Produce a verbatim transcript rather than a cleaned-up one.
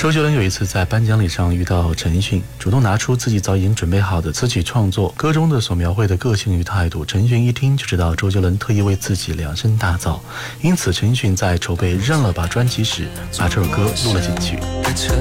周杰伦有一次在颁奖礼上遇到陈奕迅，主动拿出自己早已经准备好的词曲创作，歌中的所描绘的个性与态度，陈奕迅一听就知道周杰伦特意为自己量身打造，因此陈奕迅在筹备认了吧专辑时把这首歌录了进去。